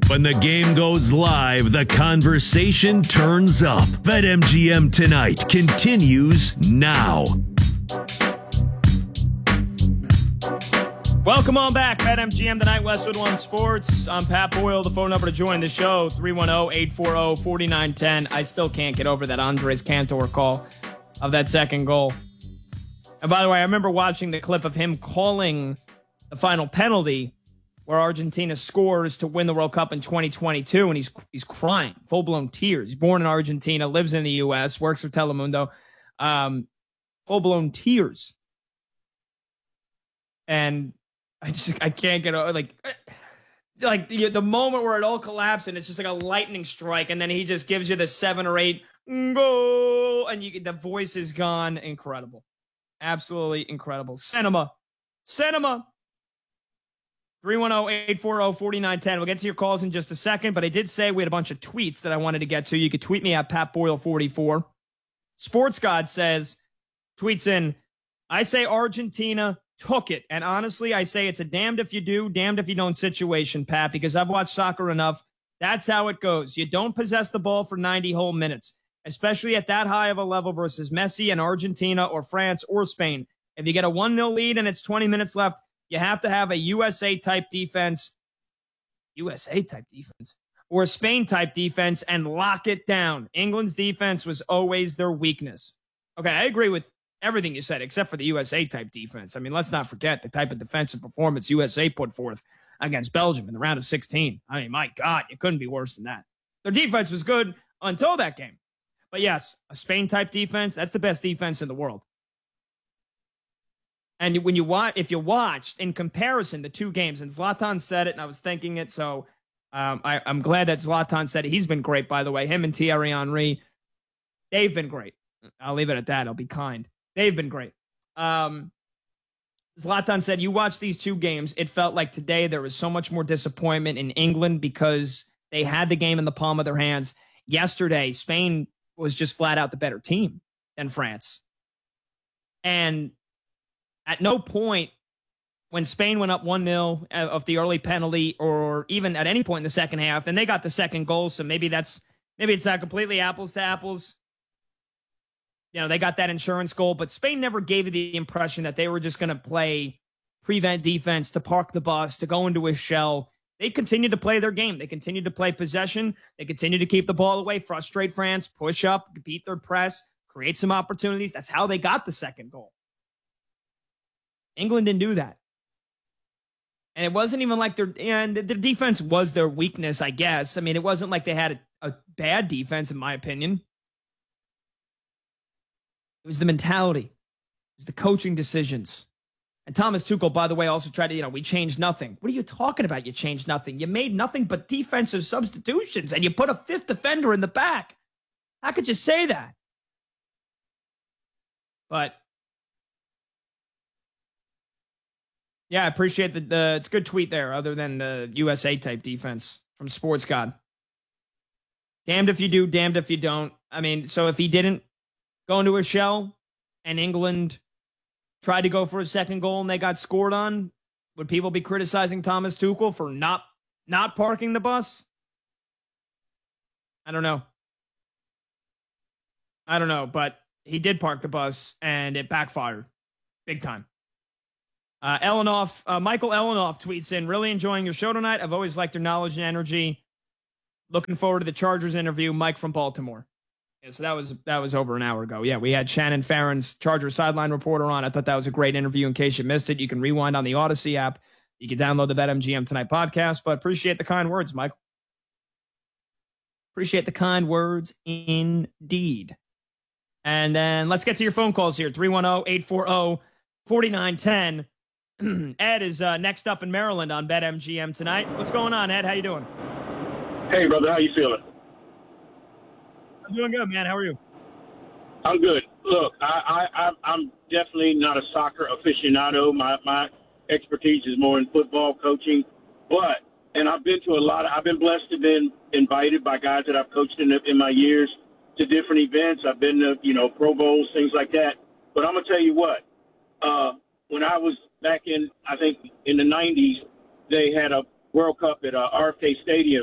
When the game goes live, the conversation turns up. BetMGM Tonight continues now. Welcome on back, BetMGM Tonight, Westwood One Sports. I'm Pat Boyle. The phone number to join the show, 310-840-4910. I still can't get over that Andres Cantor call of that second goal. And by the way, I remember watching the clip of him calling the final penalty where Argentina scores to win the World Cup in 2022, and he's crying, full-blown tears. He's born in Argentina, lives in the U.S., works for Telemundo. Full-blown tears. And I can't get over, like the moment where it all collapsed and it's just like a lightning strike, and then he just gives you the 7 or 8 go, and the voice is gone. Incredible. Absolutely incredible. Cinema. 310-840-4910. We'll get to your calls in just a second, but I did say we had a bunch of tweets that I wanted to get to. You could tweet me at PatBoyle44. Sports God says, tweets in, I say Argentina took it. And honestly, I say it's a damned if you do, damned if you don't situation, Pat, because I've watched soccer enough. That's how it goes. You don't possess the ball for 90 whole minutes, especially at that high of a level versus Messi and Argentina or France or Spain. If you get a 1-0 lead and it's 20 minutes left, you have to have a USA-type defense, or a Spain-type defense and lock it down. England's defense was always their weakness. Okay, I agree with everything you said, except for the USA-type defense. I mean, let's not forget the type of defensive performance USA put forth against Belgium in the round of 16. I mean, my God, you couldn't be worse than that. Their defense was good until that game. But yes, a Spain-type defense, that's the best defense in the world. And when if you watched in comparison the two games, and Zlatan said it, and I was thinking it, so I'm glad that Zlatan said it. He's been great, by the way. Him and Thierry Henry, they've been great. I'll leave it at that. I'll be kind. They've been great. Zlatan said, you watch these two games, it felt like today there was so much more disappointment in England because they had the game in the palm of their hands. Yesterday, Spain was just flat out the better team than France. And at no point when Spain went up 1-0 of the early penalty, or even at any point in the second half, and they got the second goal, so maybe it's not completely apples to apples. You know, they got that insurance goal, but Spain never gave you the impression that they were just going to play prevent defense, to park the bus, to go into a shell. They continued to play their game. They continued to play possession. They continued to keep the ball away, frustrate France, push up, beat their press, create some opportunities. That's how they got the second goal. England didn't do that. And it wasn't even like their defense was their weakness, I guess. I mean, it wasn't like they had a bad defense, in my opinion. It was the mentality. It was the coaching decisions. And Thomas Tuchel, by the way, also tried to, we changed nothing. What are you talking about? You changed nothing. You made nothing but defensive substitutions, and you put a fifth defender in the back. How could you say that? But yeah, I appreciate it's a good tweet there, other than the USA-type defense from Sports God. Damned if you do, damned if you don't. I mean, so if he didn't go into a shell and England tried to go for a second goal and they got scored on, would people be criticizing Thomas Tuchel for not parking the bus? I don't know, but he did park the bus and it backfired big time. Michael Elenoff tweets in, really enjoying your show tonight. I've always liked your knowledge and energy. Looking forward to the Chargers interview. Mike from Baltimore. Yeah, so that was over an hour ago. Yeah, we had Shannon Farron's Chargers sideline reporter on. I thought that was a great interview. In case you missed it, you can rewind on the Odyssey app. You can download the BetMGM Tonight podcast. But appreciate the kind words, Michael. Appreciate the kind words indeed. And then let's get to your phone calls here. 310-840-4910. Ed is next up in Maryland on BetMGM Tonight. What's going on, Ed? How you doing? Hey, brother. How you feeling? I'm doing good, man. How are you? I'm good. Look, I'm definitely not a soccer aficionado. My expertise is more in football coaching. And I've been to I've been blessed to have been invited by guys that I've coached in my years to different events. I've been to, Pro Bowls, things like that. But I'm going to tell you what, when I was back in the 90s, they had a World Cup at RFK Stadium,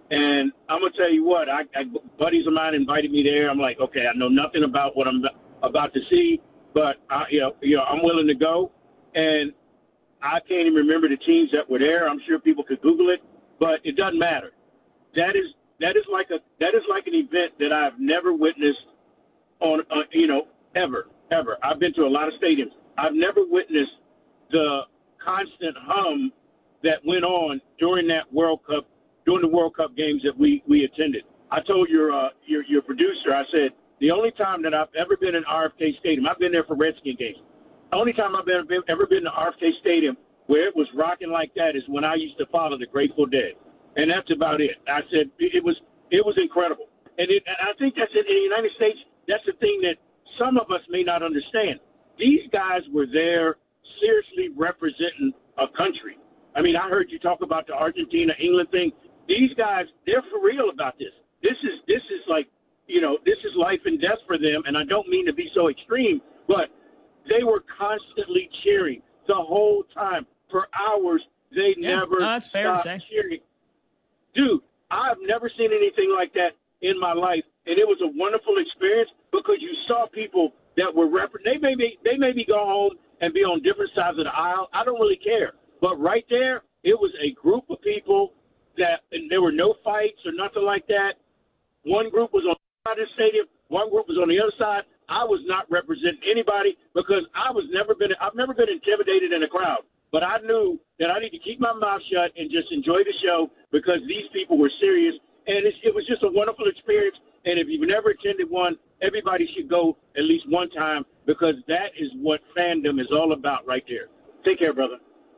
And I'm going to tell you what, buddies of mine invited me there. I'm like, okay, I know nothing about what I'm about to see, but I'm willing to go. And I can't even remember the teams that were there. I'm sure people could Google it, but it doesn't matter. That is like an event that I've never witnessed on, ever. I've been to a lot of stadiums. I've never witnessed the constant hum that went on during the World Cup games that we attended. I told your producer, I said, the only time that I've ever been in RFK Stadium, I've been there for Redskin games. The only time I've ever been to RFK Stadium where it was rocking like that is when I used to follow the Grateful Dead. And that's about it. I said it was incredible. And I think that's in the United States, that's the thing that some of us may not understand. These guys were there seriously representing a country. I mean, I heard you talk about the Argentina-England thing. These guys, they're for real about this. This is like, this is life and death for them. And I don't mean to be so extreme, but they were constantly cheering the whole time for hours. They never that's fair to say. Cheering. Dude, I've never seen anything like that in my life, and it was a wonderful experience because you saw people that were they maybe go home and be on different sides of the aisle. I don't really care, but right there, it was a group of people and there were no fights or nothing like that. One group was on the side of the stadium, one group was on the other side. I was not representing anybody because I've never been intimidated in a crowd. But I knew that I need to keep my mouth shut and just enjoy the show because these people were serious. And it was just a wonderful experience. And if you've never attended one, everybody should go at least one time because that is what fandom is all about right there. Take care, brother.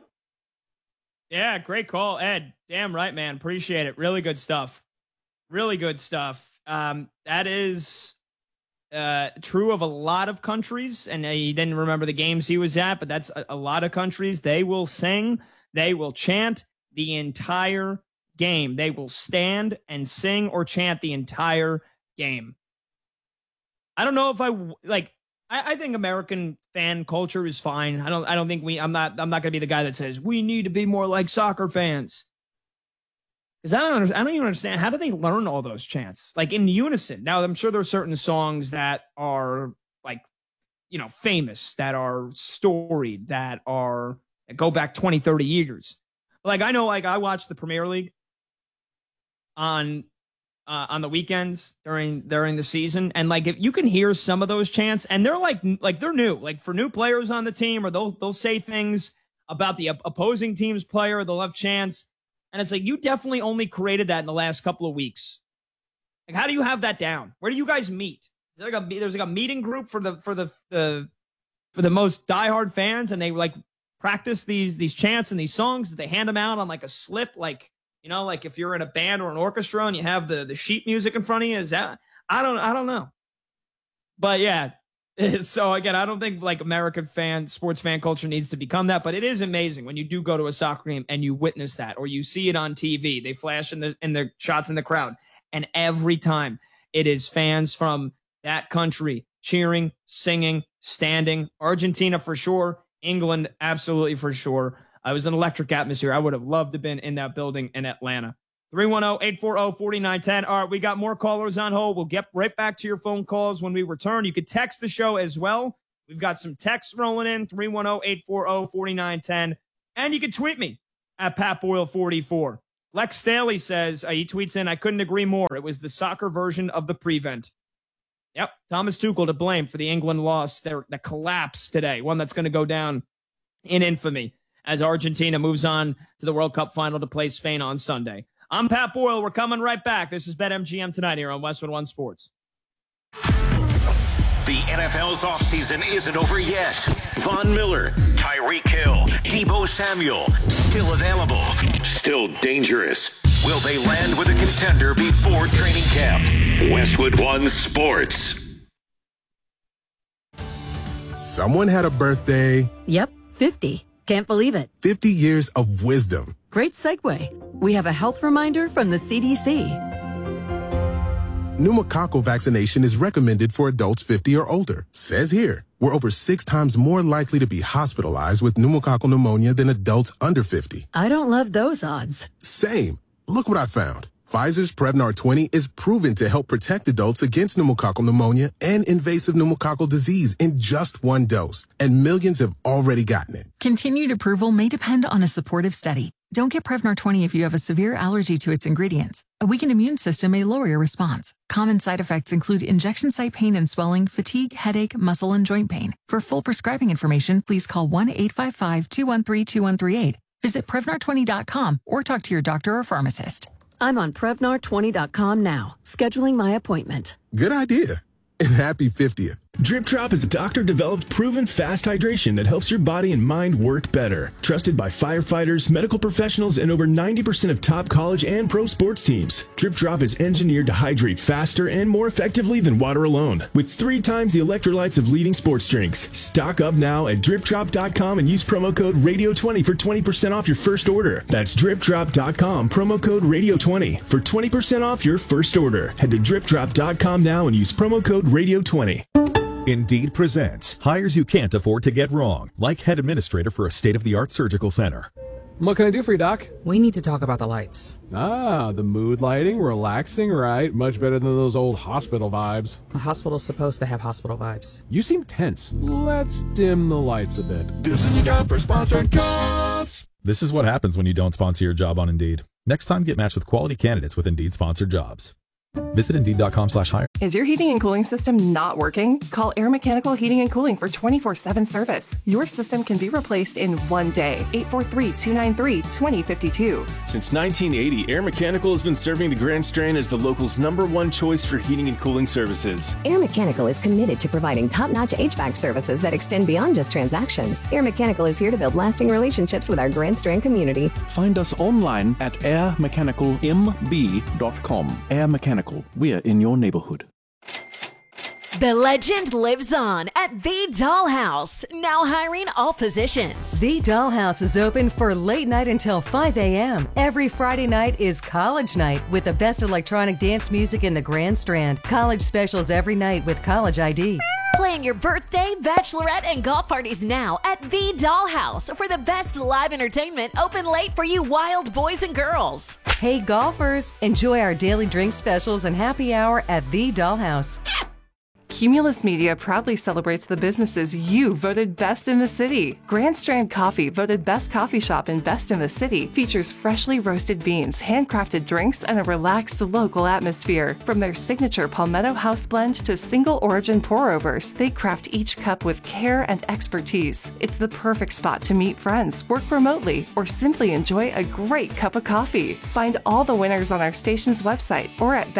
Yeah, great call, Ed. Damn right, man. Appreciate it. Really good stuff. Really good stuff. That is true of a lot of countries, and he didn't remember the games he was at, but that's a lot of countries. They will sing, they will chant the entire game. They will stand and sing or chant the entire game. I don't know if I think American fan culture is fine. I don't think I'm not going to be the guy that says we need to be more like soccer fans. Because I don't even understand, how do they learn all those chants? Like in unison. Now, I'm sure there are certain songs that are famous, that are storied, that go back 20, 30 years. Like I know, I watch the Premier League on the weekends during the season, and if you can hear some of those chants, and they're like they're new, like for new players on the team, or they'll say things about the opposing team's player, they'll have chants. And it's like, you definitely only created that in the last couple of weeks. Like, how do you have that down? Where do you guys meet? There's like a meeting group for the most diehard fans, and they practice these chants and these songs that they hand them out on a slip, like if you're in a band or an orchestra and you have the sheet music in front of you. Is that, I don't know. But yeah. So again, I don't think American sports fan culture needs to become that, but it is amazing when you do go to a soccer game and you witness that, or you see it on TV. They flash in the shots in the crowd, and every time it is fans from that country cheering, singing, standing. Argentina for sure, England absolutely for sure. It was an electric atmosphere. I would have loved to have been in that building in Atlanta. 310-840-4910. All right, we got more callers on hold. We'll get right back to your phone calls when we return. You could text the show as well. We've got some texts rolling in, 310-840-4910. And you can tweet me at PatBoyle44. Lex Staley says, he tweets in, I couldn't agree more. It was the soccer version of the prevent. Yep, Thomas Tuchel to blame for the England loss, the collapse today, one that's going to go down in infamy as Argentina moves on to the World Cup final to play Spain on Sunday. I'm Pat Boyle. We're coming right back. This is BetMGM Tonight here on Westwood One Sports. The NFL's offseason isn't over yet. Von Miller, Tyreek Hill, Deebo Samuel, still available, still dangerous. Will they land with a contender before training camp? Westwood One Sports. Someone had a birthday. Yep, 50. Can't believe it. 50 years of wisdom. Great segue. We have a health reminder from the CDC. Pneumococcal vaccination is recommended for adults 50 or older. Says here, we're over 6 times more likely to be hospitalized with pneumococcal pneumonia than adults under 50. I don't love those odds. Same. Look what I found. Pfizer's Prevnar 20 is proven to help protect adults against pneumococcal pneumonia and invasive pneumococcal disease in just one dose, and millions have already gotten it. Continued approval may depend on a supportive study. Don't get Prevnar 20 if you have a severe allergy to its ingredients. A weakened immune system may lower your response. Common side effects include injection site pain and swelling, fatigue, headache, muscle, and joint pain. For full prescribing information, please call 1-855-213-2138. Visit Prevnar20.com or talk to your doctor or pharmacist. I'm on Prevnar20.com now, scheduling my appointment. Good idea. And happy 50th. Drip Drop is a doctor-developed, proven fast hydration that helps your body and mind work better. Trusted by firefighters, medical professionals, and over 90% of top college and pro sports teams. Drip Drop is engineered to hydrate faster and more effectively than water alone. With 3 times the electrolytes of leading sports drinks. Stock up now at DripDrop.com and use promo code RADIO20 for 20% off your first order. That's DripDrop.com, promo code RADIO20 for 20% off your first order. Head to DripDrop.com now and use promo code RADIO20. Indeed presents hires you can't afford to get wrong, like head administrator for a state-of-the-art surgical center. What can I do for you, Doc? We need to talk about the lights. Ah, the mood lighting, relaxing, right? Much better than those old hospital vibes. A hospital's supposed to have hospital vibes. You seem tense. Let's dim the lights a bit. This is your job for sponsored jobs. This is what happens when you don't sponsor your job on Indeed. Next time, get matched with quality candidates with Indeed sponsored jobs. Visit Indeed.com/hire. Is your heating and cooling system not working? Call Air Mechanical Heating and Cooling for 24/7 service. Your system can be replaced in one day. 843-293-2052. Since 1980, Air Mechanical has been serving the Grand Strand as the local's #1 choice for heating and cooling services. Air Mechanical is committed to providing top-notch HVAC services that extend beyond just transactions. Air Mechanical is here to build lasting relationships with our Grand Strand community. Find us online at airmechanicalmb.com. Air Mechanical. We're in your neighborhood. The legend lives on at The Dollhouse, now hiring all positions. The Dollhouse is open for late night until 5 a.m. Every Friday night is college night with the best electronic dance music in the Grand Strand. College specials every night with college ID. Plan your birthday, bachelorette, and golf parties now at The Dollhouse for the best live entertainment open late for you wild boys and girls. Hey golfers, enjoy our daily drink specials and happy hour at The Dollhouse. Cumulus Media proudly celebrates the businesses you voted best in the city. Grand Strand Coffee, voted best coffee shop and best in the city, features freshly roasted beans, handcrafted drinks, and a relaxed local atmosphere. From their signature Palmetto House blend to single origin pour-overs, they craft each cup with care and expertise. It's the perfect spot to meet friends, work remotely, or simply enjoy a great cup of coffee. Find all the winners on our station's website or at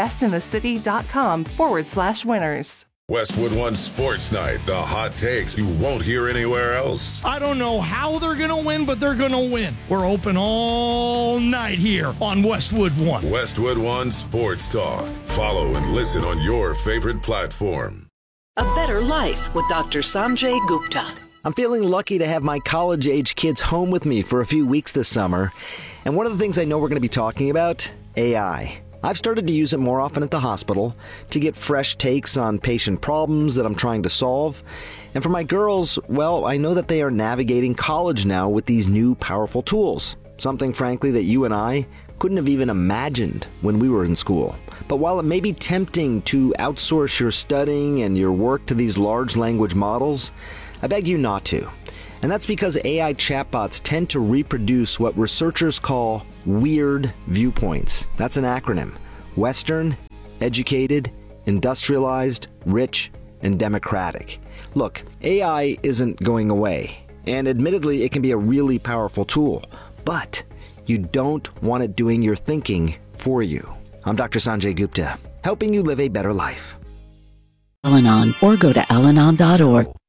bestinthecity.com/winners. Westwood One Sports Night, the hot takes you won't hear anywhere else. I don't know how they're going to win, but they're going to win. We're open all night here on Westwood One. Westwood One Sports Talk. Follow and listen on your favorite platform. A Better Life with Dr. Sanjay Gupta. I'm feeling lucky to have my college-age kids home with me for a few weeks this summer. And one of the things I know we're going to be talking about, AI. I've started to use it more often at the hospital to get fresh takes on patient problems that I'm trying to solve. And for my girls, well, I know that they are navigating college now with these new powerful tools. Something, frankly, that you and I couldn't have even imagined when we were in school. But while it may be tempting to outsource your studying and your work to these large language models, I beg you not to. And that's because AI chatbots tend to reproduce what researchers call weird viewpoints. That's an acronym. Western, educated, industrialized, rich, and democratic. Look, AI isn't going away. And admittedly, it can be a really powerful tool. But you don't want it doing your thinking for you. I'm Dr. Sanjay Gupta, helping you live a better life. Al-Anon or go to alanon.org.